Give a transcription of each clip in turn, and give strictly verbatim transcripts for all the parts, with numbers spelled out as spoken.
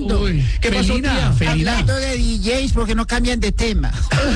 hablando. Uy, ¿qué pasó, tía? Felina. Hablando de D Js porque no cambian de tema.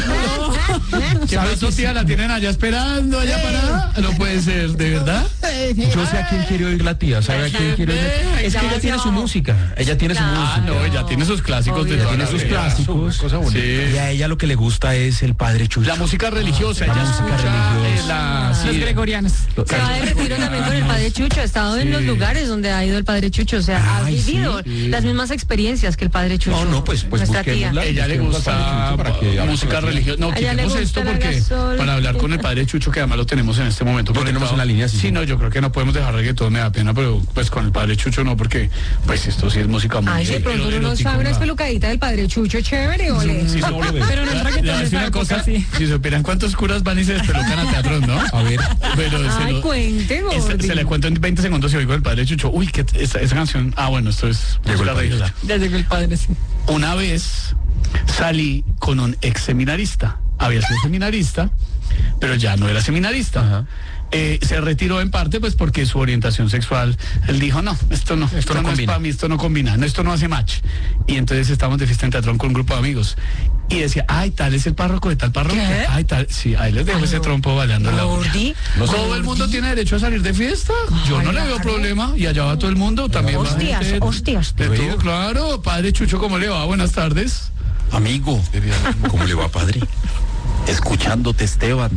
¿Qué pasó, tía? ¿La tienen allá esperando, allá parada? No puede ser, ¿de verdad? Yo sé a quién quiere oír la tía, ¿sabe a quién quiere oír? Es que ella tiene su música, ella tiene su Ah, música. no, ella tiene sus clásicos de Ella toda tiene la sus vida. clásicos. Cosa bonita. Y a ella lo que le gusta es el Padre Chucho. La música religiosa, ella música escucha religiosa. eh, la... Los sí, gregorianos. Se va de retiro también con el Padre Chucho. Ha estado en Sí. los lugares donde ha ido el Padre Chucho. O sea, ha Ay, vivido sí. las mismas experiencias que el Padre Chucho. No, no, pues, pues nuestra tía. busquémosla. ella le Busquemos al Padre gusta Chucho para que hable música con la tía. religiosa. No, A ella le quitemos esto gusta la porque gasol. para hablar con el Padre Chucho, que además lo tenemos en este momento. Lo tenemos conectado. en la línea, sí. Sí, no, yo creo que no podemos dejar reggaetón, me da pena, pero pues con el Padre Chucho no, porque pues esto sí es música muy Ay, de pronto uno no erótica. sabe una espelucadita del Padre Chucho, chévere, ole. Sí, no, lo ves. Pero no es Le- reggaetón le voy a de decir esa una cosa, época, sí. si supieran cuántos curas van y se despelucan a teatro, ¿no? A ver. Pero se Ay, lo- cuente, se, gordi. se le cuento en veinte segundos y oigo el Padre Chucho. Uy, que esa, esa canción. Ah, bueno, esto es Llegó el música Padre religiosa. Ya llegó el padre, sí. Una vez salí con un ex seminarista. Había sido seminarista, pero ya no era seminarista. Ajá. Eh, se retiró en parte pues porque su orientación sexual, él dijo, no, esto no, esto, no no, es combina. para mí, esto no combina, no, esto no hace match. Y entonces estábamos de fiesta en teatrón con un grupo de amigos. Y decía, ay, tal es el párroco de tal parroquia. ¿Qué? Ay, tal, sí, ahí les dejo ese trompo bailando en la uña. Gordi. Todo el mundo tiene derecho a salir de fiesta. Yo no le veo problema. Y allá va todo el mundo. También va Hostias, gente. hostias. De todo, claro. Padre Chucho, ¿cómo le va? Buenas tardes. Amigo, ¿cómo le va, padre? Escuchándote, Esteban.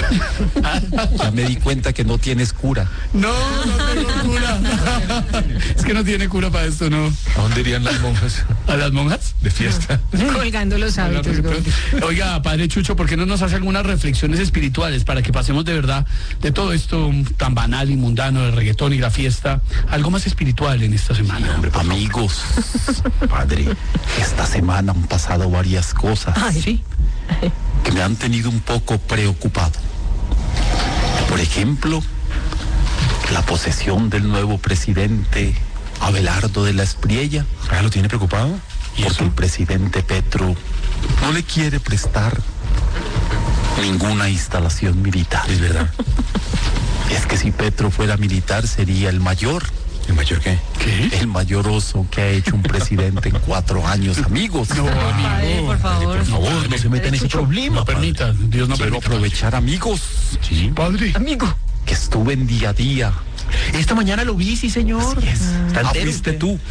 Ya me di cuenta que no tienes cura. No, no tengo cura. Es que no tiene cura para esto, ¿no? ¿A dónde irían las monjas ¿A las monjas? de fiesta? Colgando los hábitos, gordi. Oiga, Padre Chucho, ¿por qué no nos hace algunas reflexiones espirituales para que pasemos de verdad de todo esto tan banal y mundano del reggaetón y la fiesta, algo más espiritual en esta semana? Amigos, padre, esta semana han pasado varias cosas Sí. que me han tenido un poco preocupado. Por ejemplo, la posesión del nuevo presidente Abelardo de la Espriella, Ah, ¿lo tiene preocupado? porque el presidente Petro no le quiere prestar ninguna instalación militar. Es verdad. Es que si Petro fuera militar sería el mayor, ¿El mayor qué? ¿Qué? el mayor oso que ha hecho un presidente en cuatro años, amigos. No, Padre, amigo. por favor. Por favor, no se meta en ese problema. No permita, Dios no Quiero permita. aprovechar, amigos, Sí, padre. Amigo. que estuve en día a día. Esta mañana lo vi, sí, señor. Así es. Está Ah, entero fuiste usted. tú.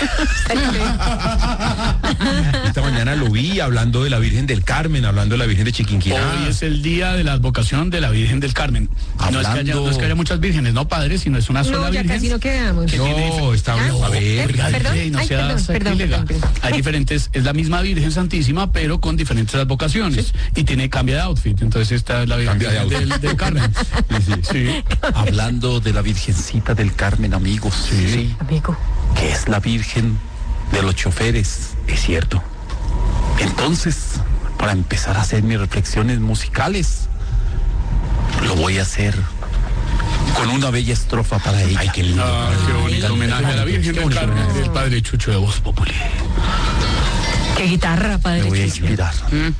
Esta mañana lo vi hablando de la Virgen del Carmen, hablando de la Virgen de Chiquinquirá. Hoy es el día de la advocación de la Virgen del Carmen. No es, que haya, Hablando- no es que haya muchas vírgenes, no, padre, sino es una sola No, ya virgen. casi no quedamos. No, está Ah, a ver. Oiga, Perdón, Rey, no ay, sea perdón, perdón, sacrílega. perdón, perdón. Hay diferentes, es la misma Virgen Santísima, pero con diferentes advocaciones. Y tiene cambia de outfit. Entonces esta es la Virgen Cambia de outfit. del, del Carmen. Sí, sí. Hablando de la Virgencita del Carmen, amigos. Sí. Amigo. Que es la Virgen de los choferes. Es cierto. Entonces, para empezar a hacer mis reflexiones musicales, lo voy a hacer con una bella estrofa para ella. Ay, qué lindo. Ah, qué bonito homenaje a la Virgen del Carmen del padre Chucho de Voz Populi. Qué guitarra, Me Padre voy a Chucho. inspirar.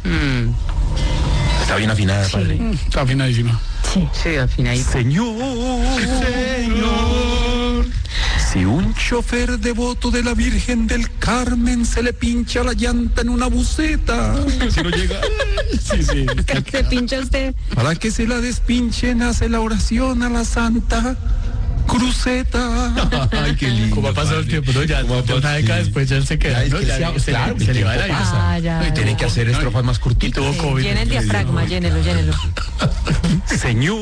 Está bien afinada, padre. Está afinadísima. Sí, sí, al final. Señor, Señor, si un chofer devoto de la Virgen del Carmen se le pincha la llanta en una buceta, Si no llega. Sí, sí. Se pincha usted. para que se la despinchen, hace la oración a la Santa Cruceta. Ay, qué lindo. ¿Cómo ha pasado el padre. tiempo? No, ya, ¿Cómo ha ya una pasado? década después ya él se queda. Ya, es ¿no? que Ya, sí, se, claro, se le va el a ir. tiempo pasa. Ah, ya. No, y Tiene que hacer estrofas más Y cortitas. tuvo COVID. Llena el diafragma, llénelo, llénelo. Señor,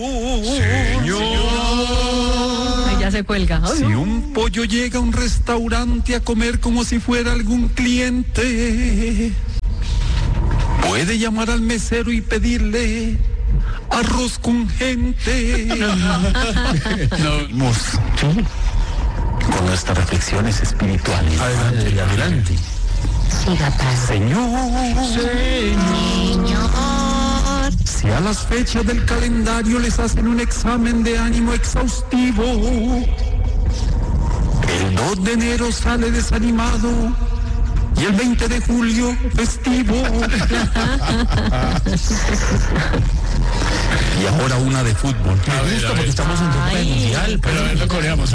Ay, ya se cuelga. Ay, si no. un pollo llega a un restaurante a comer como si fuera algún cliente, puede llamar al mesero y pedirle arroz con gente. No, Vamos con nuestras reflexiones espirituales. Adelante, adelante. Siga, padre. Señor, Señor. si a las fechas del calendario les hacen un examen de ánimo exhaustivo, el dos de enero sale desanimado y el veinte de julio festivo. Y ahora una de fútbol. Me gusta porque estamos en temporada Ay. mundial. pero a ver, lo coreamos.